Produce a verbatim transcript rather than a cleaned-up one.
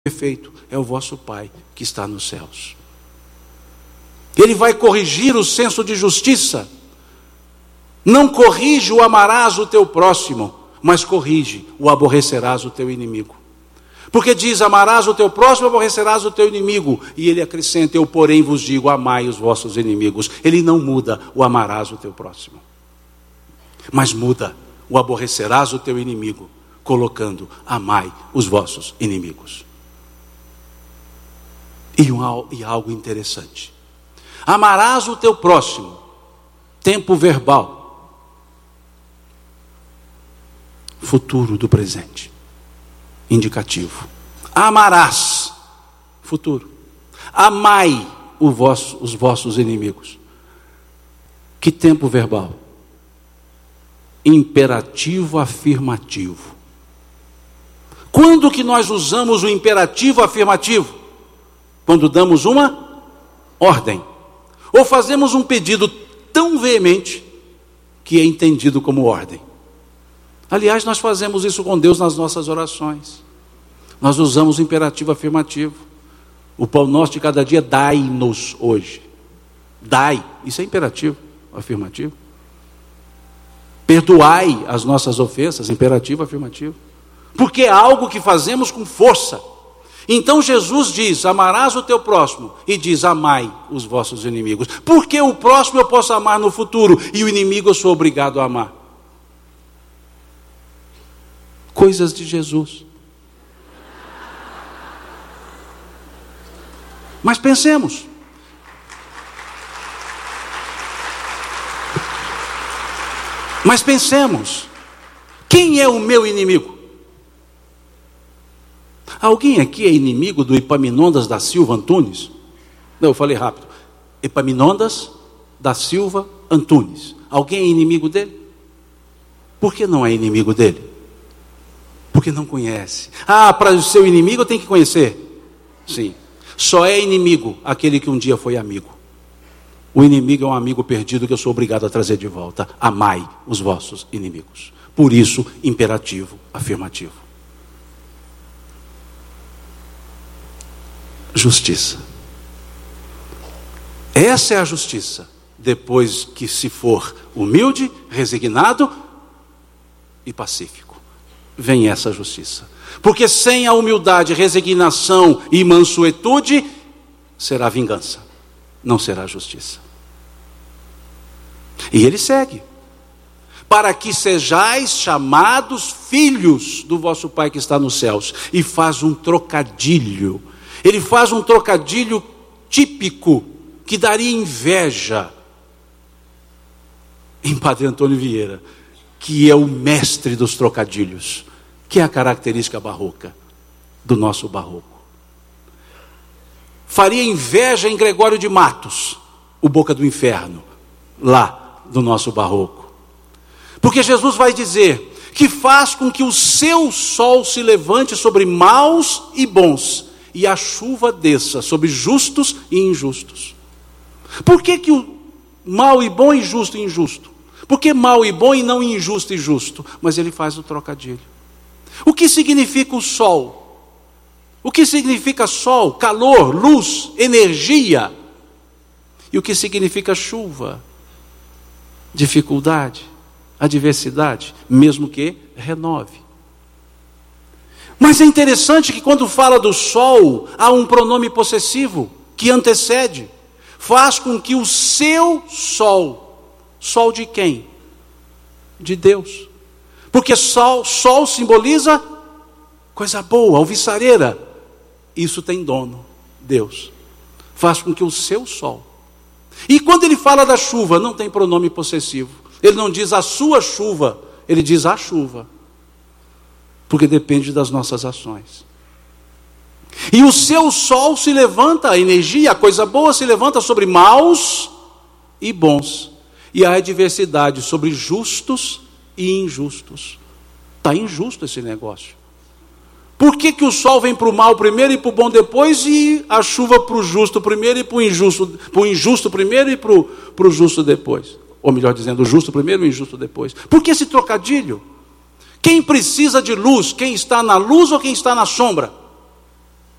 perfeito é o vosso Pai que está nos céus. Ele vai corrigir o senso de justiça. Não corrige o amarás o teu próximo, mas corrige o aborrecerás o teu inimigo. Porque diz, amarás o teu próximo, aborrecerás o teu inimigo. E ele acrescenta, eu porém vos digo, amai os vossos inimigos. Ele não muda o amarás o teu próximo, mas muda o aborrecerás o teu inimigo, colocando, amai os vossos inimigos. E, um, e algo interessante, amarás o teu próximo, tempo verbal, futuro do presente, indicativo. Amarás, futuro. Amai o vosso, os vossos inimigos. Que tempo verbal? Imperativo afirmativo. Quando que nós usamos o imperativo afirmativo? Quando damos uma ordem, ou fazemos um pedido tão veemente que é entendido como ordem. Aliás, nós fazemos isso com Deus nas nossas orações. Nós usamos o imperativo afirmativo. O pão nosso de cada dia, dai-nos hoje. Dai, isso é imperativo afirmativo. Perdoai as nossas ofensas, imperativo afirmativo. Porque é algo que fazemos com força. Então Jesus diz, amarás o teu próximo, e diz, amai os vossos inimigos. Porque o próximo eu posso amar no futuro, e o inimigo eu sou obrigado a amar. Coisas de Jesus. Mas pensemos. Mas pensemos. Quem é o meu inimigo? Alguém aqui é inimigo do Epaminondas da Silva Antunes? Não, eu falei rápido. Epaminondas da Silva Antunes. Alguém é inimigo dele? Por que não é inimigo dele? Porque não conhece. Ah, para o seu inimigo eu tenho que conhecer. Sim. Só é inimigo aquele que um dia foi amigo. O inimigo é um amigo perdido que eu sou obrigado a trazer de volta. Amai os vossos inimigos. Por isso, imperativo afirmativo. Justiça. Essa é a justiça. Depois que se for humilde, resignado e pacífico, vem essa justiça. Porque sem a humildade, resignação e mansuetude, será vingança, não será justiça. E ele segue. Para que sejais chamados filhos do vosso Pai que está nos céus. E faz um trocadilho. Ele faz um trocadilho típico, que daria inveja em Padre Antônio Vieira, que é o mestre dos trocadilhos, que é a característica barroca do nosso barroco. Faria inveja em Gregório de Matos, o Boca do Inferno, lá do nosso barroco. Porque Jesus vai dizer que faz com que o seu sol se levante sobre maus e bons, e a chuva desça sobre justos e injustos. Por que que o mal e bom e justo e injusto? Por que mal e bom e não injusto e justo? Mas ele faz o trocadilho. O que significa o sol? O que significa sol? Calor, luz, energia. E o que significa chuva? Dificuldade, adversidade, mesmo que renove. Mas é interessante que quando fala do sol, há um pronome possessivo que antecede. Faz com que o seu sol, sol de quem? De Deus. Porque sol, sol simboliza coisa boa, alvissareira. Isso tem dono, Deus. Faz com que o seu sol. E quando ele fala da chuva, não tem pronome possessivo. Ele não diz a sua chuva, ele diz a chuva. Porque depende das nossas ações. E o seu sol se levanta, a energia, a coisa boa se levanta sobre maus e bons. E a adversidade sobre justos e injustos. Está injusto esse negócio. Por que que o sol vem para o mal primeiro e para o bom depois, e a chuva para o justo primeiro e para o injusto, para o injusto primeiro e para o, para o justo depois? Ou melhor dizendo, o justo primeiro e o injusto depois. Por que esse trocadilho? Quem precisa de luz? Quem está na luz ou quem está na sombra?